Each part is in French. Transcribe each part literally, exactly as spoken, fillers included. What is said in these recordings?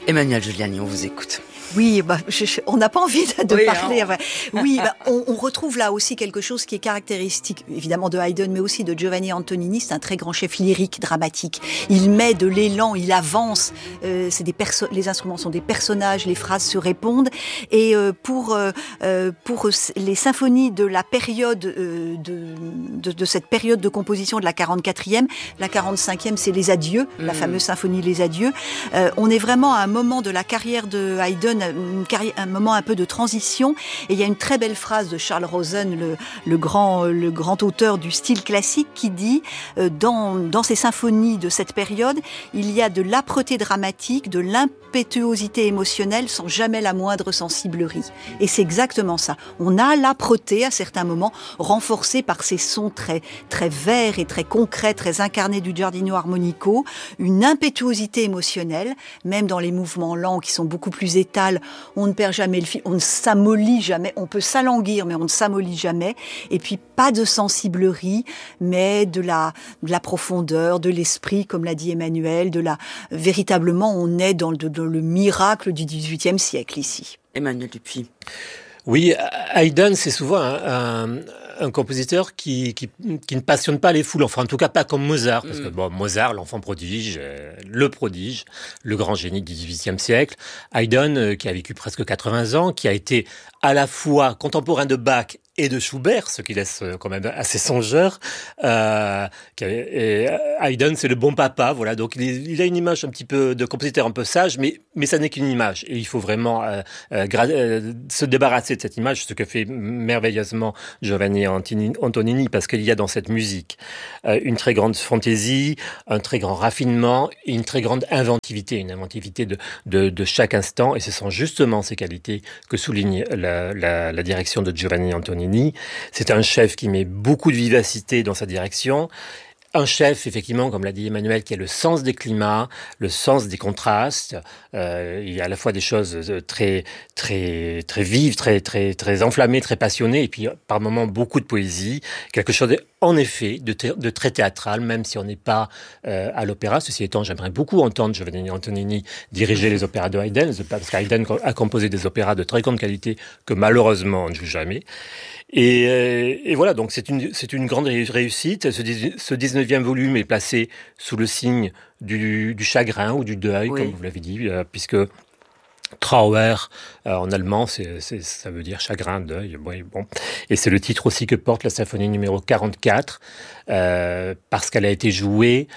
Emmanuelle Giuliani, on vous écoute. Oui, bah, je, je, on n'a pas envie de, de oui, parler. Hein. Oui, bah, on, on retrouve là aussi quelque chose qui est caractéristique, évidemment, de Haydn, mais aussi de Giovanni Antonini. C'est un très grand chef lyrique, dramatique. Il met de l'élan, il avance. Euh, c'est des perso- les instruments sont des personnages, les phrases se répondent. Et euh, pour euh, pour les symphonies de la période euh, de, de de cette période de composition de la quarante-quatrième, la quarante-cinquième, c'est les Adieux, mmh. la fameuse symphonie Les Adieux. Euh, on est vraiment à un moment de la carrière de Haydn. Une carrière, un moment un peu de transition, et il y a une très belle phrase de Charles Rosen, le, le grand, le grand auteur du style classique, qui dit euh, dans dans ces symphonies de cette période, il y a de l'âpreté dramatique, de l'impétuosité émotionnelle, sans jamais la moindre sensiblerie. Et c'est exactement ça. On a l'âpreté à certains moments, renforcée par ces sons très très verts et très concrets, très incarnés du Giardino Armonico, une impétuosité émotionnelle, même dans les mouvements lents qui sont beaucoup plus étals. On ne perd jamais le fil, on ne s'amollit jamais, on peut s'alanguir, mais on ne s'amollit jamais. Et puis, pas de sensiblerie, mais de la, de la profondeur, de l'esprit, comme l'a dit Emmanuel, de la, véritablement, on est dans le, dans le miracle du dix-huitième siècle, ici. Emmanuel Dupuis. Oui, Haydn, c'est souvent un, un, un compositeur qui, qui, qui ne passionne pas les foules, enfin en tout cas pas comme Mozart, parce que bon, Mozart, l'enfant prodige, euh, le prodige, le grand génie du dix-huitième siècle. Haydn, euh, qui a vécu presque quatre-vingts ans, qui a été à la fois contemporain de Bach et de Schubert, ce qui laisse quand même assez songeur. Euh, et Haydn, c'est le bon papa, voilà. Donc il, est, il a une image un petit peu de compositeur un peu sage, mais mais ça n'est qu'une image. Et il faut vraiment euh, euh, gra- euh, se débarrasser de cette image, ce que fait merveilleusement Giovanni Antonini, parce qu'il y a dans cette musique euh, une très grande fantaisie, un très grand raffinement, et une très grande inventivité, une inventivité de de, de chaque instant. Et ce sont justement ces qualités que souligne la, la, la direction de Giovanni Antonini. C'est un chef qui met beaucoup de vivacité dans sa direction. Un chef, effectivement, comme l'a dit Emmanuel, qui a le sens des climats, le sens des contrastes. Euh, il y a à la fois des choses très, très, très vives, très, très, très enflammées, très passionnées, et puis par moments beaucoup de poésie. Quelque chose, en effet, de, t- de très théâtral, même si on n'est pas euh, à l'opéra. Ceci étant, j'aimerais beaucoup entendre Giovanni Antonini diriger les opéras de Haydn, parce qu'Haydn a composé des opéras de très grande qualité que malheureusement on ne joue jamais. Et, euh, et voilà, donc c'est une, c'est une grande réussite. Ce, ce dix-neuvième volume est placé sous le signe du, du chagrin ou du deuil, oui. Comme vous l'avez dit, euh, puisque Trauer, euh, en allemand, c'est, c'est, ça veut dire chagrin, deuil. Oui, bon. Et c'est le titre aussi que porte la symphonie numéro quarante-quatre, euh, parce qu'elle a été jouée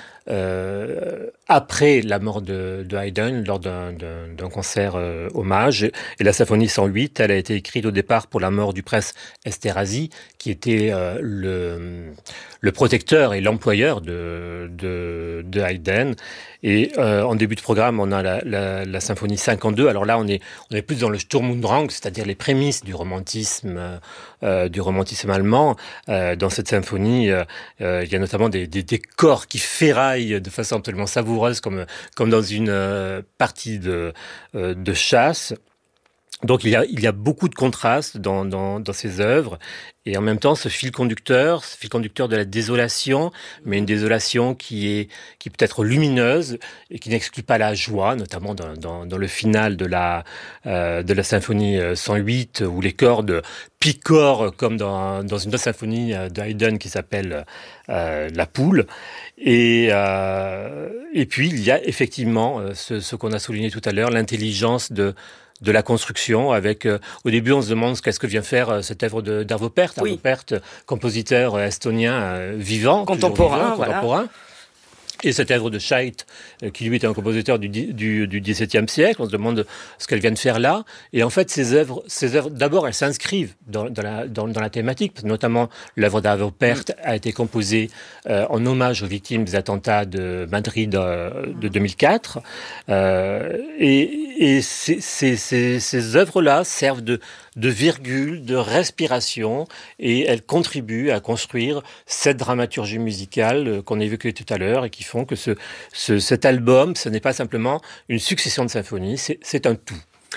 euh, après la mort de, de Haydn, lors d'un, d'un, d'un concert euh, hommage. Et la symphonie cent huit, elle a été écrite au départ pour la mort du prince Esterházy, qui était euh, le, le protecteur et l'employeur de, de, de Haydn. Et euh, en début de programme, on a la, la, la symphonie cinquante-deux. Alors là, on est, on est plus dans le Sturm und Drang, c'est-à-dire les prémices du romantisme, euh, du romantisme allemand. Euh, dans cette symphonie, euh, euh, il y a notamment des, des, des corps qui ferraillent de façon absolument savoureuse, comme, comme dans une euh, partie de, euh, de chasse. Donc il y a, il y a beaucoup de contrastes dans, dans, dans ces œuvres, et en même temps ce fil conducteur, ce fil conducteur de la désolation, mais une désolation qui est, qui peut être lumineuse et qui n'exclut pas la joie, notamment dans, dans, dans le final de la, euh, de la symphonie cent huit, où les cordes picorent comme dans, dans une autre symphonie de Haydn qui s'appelle euh, La Poule. Et, euh, et puis il y a effectivement ce, ce qu'on a souligné tout à l'heure, l'intelligence de de la construction, avec euh, au début on se demande qu'est-ce que vient faire euh, cette œuvre de d'Arvo Pärt, oui. Arvo Pärt, compositeur euh, estonien euh, vivant, contemporain, vivant, voilà. contemporain. Et cette œuvre de Scheidt, euh, qui lui était un compositeur du, du, du dix-septième siècle, on se demande ce qu'elle vient de faire là. Et en fait, ces œuvres, ces œuvres d'abord, elles s'inscrivent dans, dans, la, dans, dans la thématique, parce que notamment l'œuvre d'Arvo Pärt a été composée euh, en hommage aux victimes des attentats de Madrid euh, de deux mille quatre. Euh, et et ces, ces, ces, ces œuvres-là servent de, de virgule, de respiration, et elles contribuent à construire cette dramaturgie musicale qu'on évoquait tout à l'heure et qui font que ce, ce, cet album, ce n'est pas simplement une succession de symphonies, c'est, c'est un tout.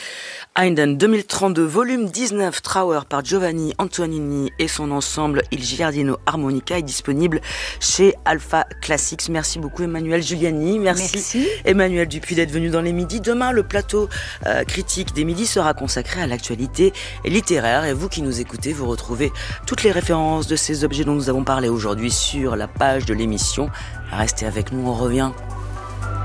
Haydn deux mille trente-deux, volume dix-neuf, Trauer par Giovanni Antonini et son ensemble Il Giardino Armonica est disponible chez Alpha Classics. Merci beaucoup Emmanuelle Giuliani. Merci, Merci. Emmanuel Dupuis d'être venu dans les midis. Demain, le plateau euh, critique des midis sera consacré à l'actualité littéraire. Et vous qui nous écoutez, vous retrouvez toutes les références de ces objets dont nous avons parlé aujourd'hui sur la page de l'émission. Restez avec nous, on revient.